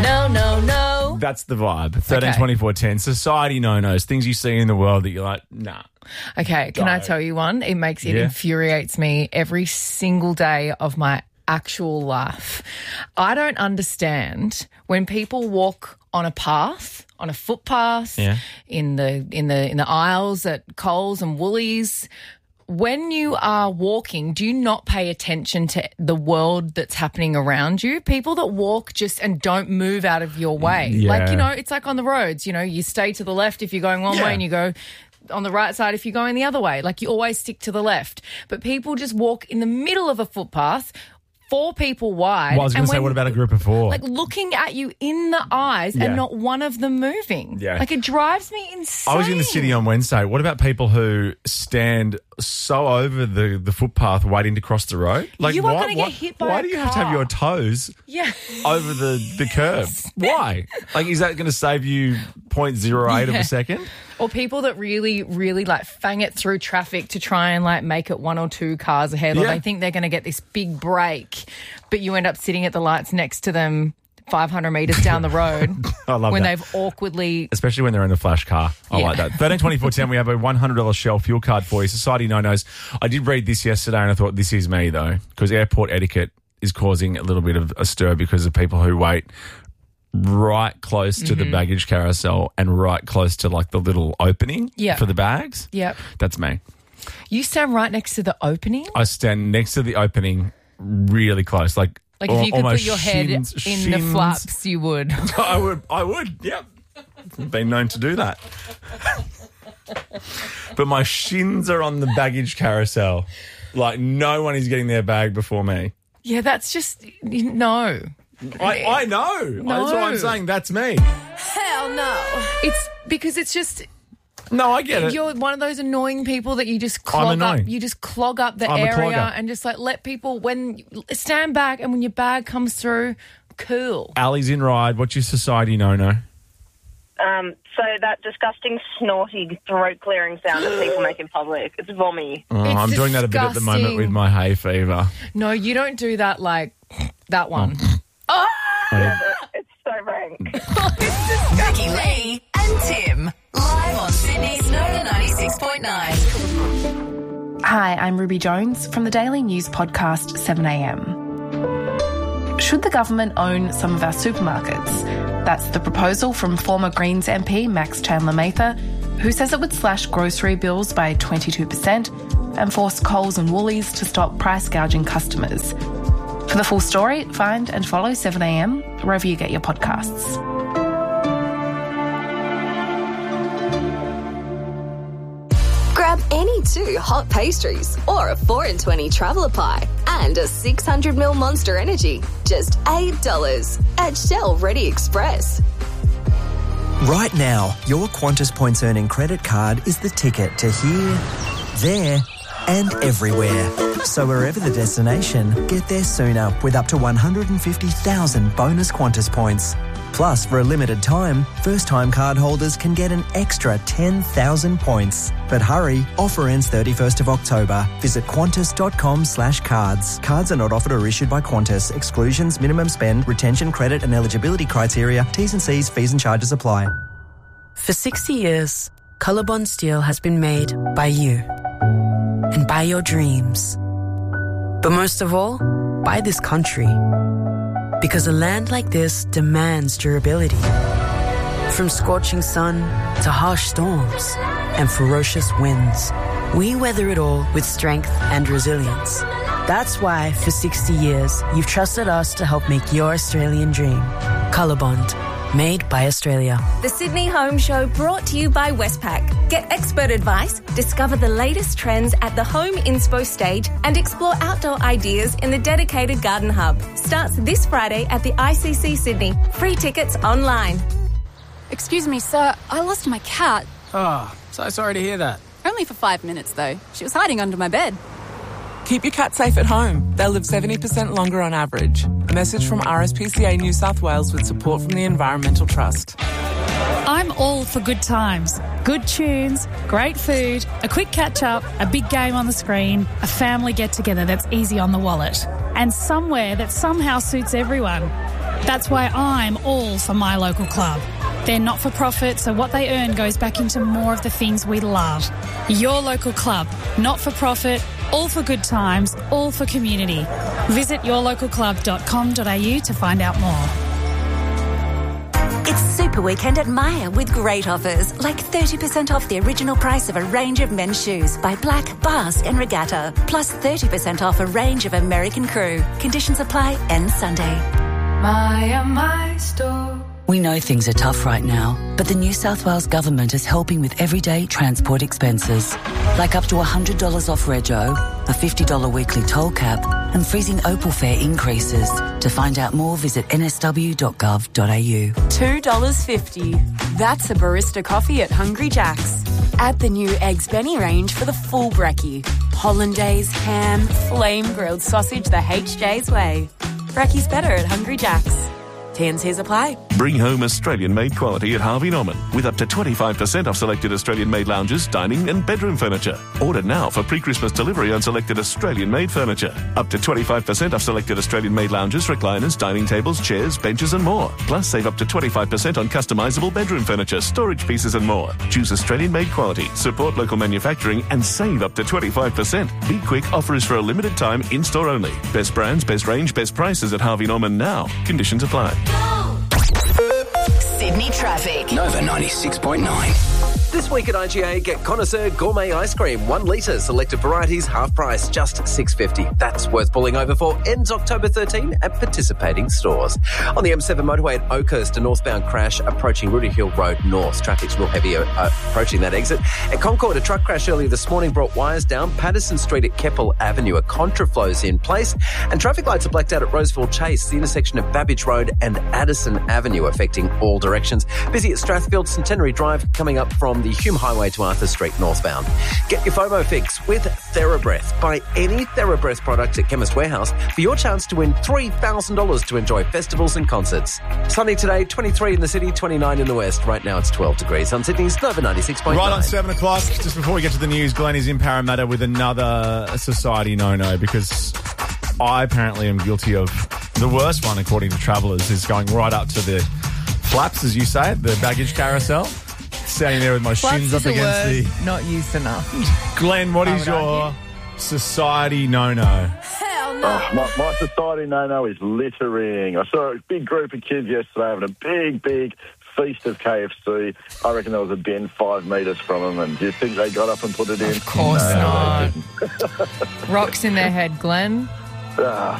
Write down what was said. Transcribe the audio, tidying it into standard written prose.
No. That's the vibe. 13, 24, 10. Society no-nos. Things you see in the world that you're like, nah. Okay, can I tell you one? It infuriates me every single day of my actual life. I don't understand when people walk on a path, on a footpath, in the aisles at Coles and Woolies. When you are walking, do you not pay attention to the world that's happening around you? People that walk and don't move out of your way. Yeah. It's like on the roads, you stay to the left if you're going one way and you go on the right side if you're going the other way. Like you always stick to the left. But people just walk in the middle of a footpath, 4 people wide. Well, I was going to say, what about a group of 4? Like looking at you in the eyes and not one of them moving. Yeah. Like it drives me insane. I was in the city on Wednesday. What about people who stand so over the footpath waiting to cross the road? Like, you are going to get hit by a car. Why do you have to have your toes over the curb? Why? Like, is that going to save you 0.08 of a second? Or people that really, really like fang it through traffic to try and like make it 1 or 2 cars ahead. Or they think they're going to get this big break, but you end up sitting at the lights next to them 500 metres down the road. I love when that. they've awkwardly... Especially when they're in a flash car. I like that. 13, 24, 10, we have a $100 Shell fuel card for you. Society no-nos. I did read this yesterday and I thought, this is me though, because airport etiquette is causing a little bit of a stir because of people who wait right close to the baggage carousel and right close to like the little opening for the bags. Yep. That's me. You stand right next to the opening? I stand next to the opening really close. Like if you could put your head in the flaps, you would. I would, yep. Been known to do that. But my shins are on the baggage carousel. Like no one is getting their bag before me. Yeah, that's just, no. I know. No. That's why I'm saying that's me. Hell no. It's because it's just... No, I get it. You're one of those annoying people that you just clog up. You just clog up the area and just like let people stand back, and when your bag comes through, cool. Ali's in ride. What's your society no-no? So that disgusting snorty throat clearing sound that people make in public. It's vommy. Oh, I'm doing that a bit at the moment with my hay fever. No, you don't do that like that one. Oh. Yeah, it's so rank. Ricky Lee and Tim, live on Sydney's Nova 96.9. Hi, I'm Ruby Jones from the daily news podcast 7am. Should the government own some of our supermarkets? That's the proposal from former Greens MP Max Chandler-Mather, who says it would slash grocery bills by 22% and force Coles and Woolies to stop price gouging customers. For the full story, find and follow 7am wherever you get your podcasts. Grab any 2 hot pastries or a 4 in 20 traveller pie and a 600ml Monster Energy. Just $8 at Shell Ready Express. Right now, your Qantas Points Earning credit card is the ticket to here, there and everywhere. So wherever the destination, get there sooner with up to 150,000 bonus Qantas points. Plus, for a limited time, first-time card holders can get an extra 10,000 points. But hurry, offer ends 31st of October. Visit qantas.com/cards. Cards are not offered or issued by Qantas. Exclusions, minimum spend, retention, credit and eligibility criteria, T's and C's, fees and charges apply. For 60 years, Colorbond Steel has been made by you and by your dreams. But most of all, by this country. Because a land like this demands durability. From scorching sun to harsh storms and ferocious winds, we weather it all with strength and resilience. That's why, for 60 years, you've trusted us to help make your Australian dream. Colorbond, made by Australia. The Sydney Home Show brought to you by Westpac. Get expert advice, discover the latest trends at the Home Inspo stage and explore outdoor ideas in the dedicated Garden Hub. Starts this Friday at the ICC Sydney. Free tickets online. Excuse me, sir. I lost my cat. Oh, so sorry to hear that. Only for 5 minutes, though. She was hiding under my bed. Keep your cat safe at home. They'll live 70% longer on average. A message from RSPCA New South Wales with support from the Environmental Trust. I'm all for good times. Good tunes, great food, a quick catch-up, a big game on the screen, a family get-together that's easy on the wallet, and somewhere that somehow suits everyone. That's why I'm all for my local club. They're not-for-profit, so what they earn goes back into more of the things we love. Your local club, not-for-profit, all for good times, all for community. Visit yourlocalclub.com.au to find out more. It's Super Weekend at Myer with great offers, like 30% off the original price of a range of men's shoes by Black, Basque and Regatta, plus 30% off a range of American Crew. Conditions apply, ends Sunday. Myer, my store. We know things are tough right now, but the New South Wales Government is helping with everyday transport expenses, like up to $100 off rego, a $50 weekly toll cap, and freezing Opal fare increases. To find out more, visit nsw.gov.au. $2.50. That's a barista coffee at Hungry Jack's. Add the new Eggs Benny range for the full brekkie. Hollandaise, ham, flame-grilled sausage the HJ's way. Brekkie's better at Hungry Jack's. T&Cs apply. Bring home Australian-made quality at Harvey Norman with up to 25% off selected Australian-made lounges, dining and bedroom furniture. Order now for pre-Christmas delivery on selected Australian-made furniture. Up to 25% off selected Australian-made lounges, recliners, dining tables, chairs, benches and more. Plus, save up to 25% on customisable bedroom furniture, storage pieces and more. Choose Australian-made quality, support local manufacturing and save up to 25%. Be quick, offer is for a limited time, in-store only. Best brands, best range, best prices at Harvey Norman now. Conditions apply. Sydney traffic. Nova 96.9. This week at IGA, get Connoisseur Gourmet Ice Cream, 1 litre, selected varieties, half price, just $6.50. That's worth pulling over for. Ends October 13 at participating stores. On the M7 motorway at Oakhurst, a northbound crash approaching Rooty Hill Road North. Traffic's real heavy approaching that exit. At Concord, a truck crash earlier this morning brought wires down Patterson Street at Keppel Avenue. A contraflow's in place, and traffic lights are blacked out at Roseville Chase, the intersection of Babbage Road and Addison Avenue, affecting all directions. Busy at Strathfield Centenary Drive, coming up from the Hume Highway to Arthur Street northbound. Get your FOMO fix with TheraBreath. Buy any TheraBreath product at Chemist Warehouse for your chance to win $3,000 to enjoy festivals and concerts. Sunny today, 23 in the city, 29 in the west. Right now it's 12 degrees on Sydney's Nova 96.9. Right on 7 o'clock, just before we get to the news, Glenn is in Parramatta with another society no-no, because I apparently am guilty of the worst one, according to travellers, is going right up to the flaps, as you say it, the baggage carousel. Standing there with my shins up against the... not used enough. Glenn, what is your society no-no? Hell no. Oh, my society no-no is littering. I saw a big group of kids yesterday having a big feast of KFC. I reckon there was a bin 5 metres from them, and do you think they got up and put it in? Of course not. Rocks in their head, Glenn.